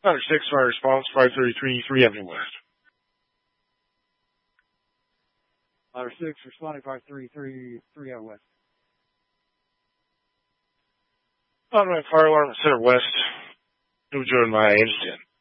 Ladder 6, fire response, 533 3 Avenue West. Ladder 6, responding 533 3 out west. Automatic fire alarm at Center West. Who joined my agent in?